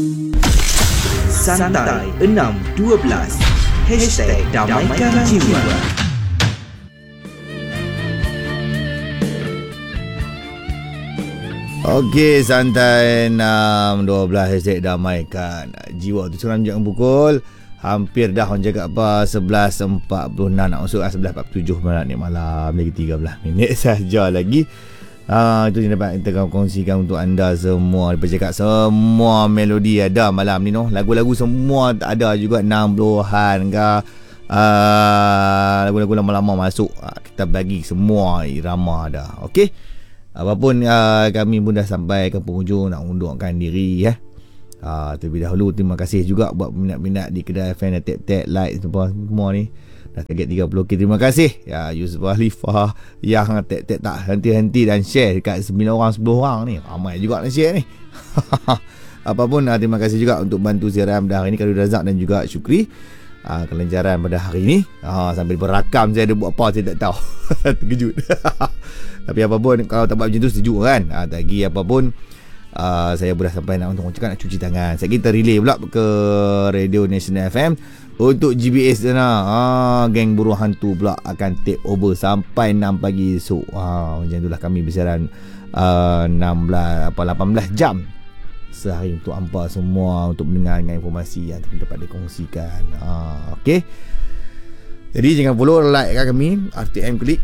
Santai 612 #Damaikan Jiwa. Okey, santai 612 #Damaikan Jiwa. Tu sekarang jangan pukul hampir dah orang cakap apa 11.46 nak masuk 11.47 malam lagi 13 minit saja lagi. Itu yang dapat kita kongsikan untuk anda semua. Lepas cakap semua melodi ada malam ni noh. Lagu-lagu semua ada juga 60-an ke. Lagu-lagu lama-lama masuk. Kita bagi semua irama ada. Okey. Apapun kami pun dah sampai ke penghujung nak undurkan diri ya. Terlebih dahulu terima kasih juga buat minat-minat di kedai fan tap-tap like semua ni. Dah target 30k. Terima kasih ya Yusuf Alifah yang tak henti-henti dan share dekat 9 orang 10 orang ni. Ramai juga nak share ni. Apapun terima kasih juga untuk bantu siaran pada hari ni Khalil Razak dan juga Syukri. Kelancaran pada hari ni sambil berakam saya ada buat apa saya tak tahu. Terkejut. Tapi apapun kalau tak buat macam tu sejuk kan. Lagi apapun saya pun dah sampai nak untuk cakap nak cuci tangan. Saya kita relay pula ke Radio National FM untuk GBS sana. Geng Buruh Hantu pula akan take over sampai 6 pagi esok. Macam itulah kami bersiaran 18 jam sehari untuk hampa semua untuk mendengar dengan informasi yang dapat dikongsikan. Okey. Jadi jangan follow, like kami RTM Klik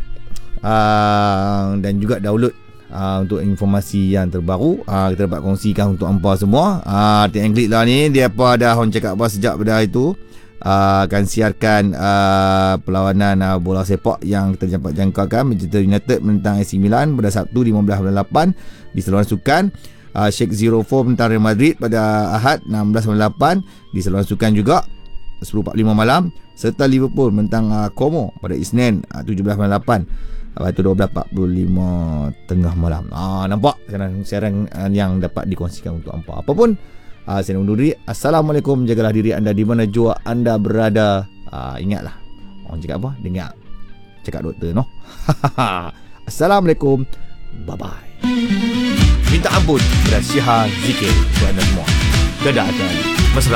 dan juga download untuk informasi yang terbaru. Kita dapat kongsikan untuk hampa semua. RTM Klik lah ni dia apa dah orang cakap apa sejak pada itu akan siarkan perlawanan bola sepak yang kita dapat jangkakan Manchester United menentang AC Milan pada Sabtu 15.8 di saluran sukan. Sheikh 04 menentang Real Madrid pada Ahad 16.8 di saluran sukan juga 10.45 malam, serta Liverpool menentang Como pada Isnin 17.8 lepas tu 12.45 tengah malam. Nampak siaran yang dapat dikongsikan untuk hampa. Apapun saya undur diri. Assalamualaikum. Jagalah diri anda di mana jua anda berada. Ingatlah orang cakap apa? Dengar cakap doktor noh. Assalamualaikum. Bye bye. Minta ampun kepada Syiha Zikir untuk anda semua. Dadah dan mesra.